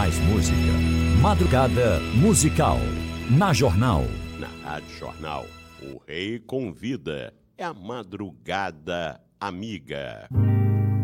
mais música. Madrugada Musical. Na Jornal. Na Rádio Jornal, o Rei Convida. É a Madrugada Amiga.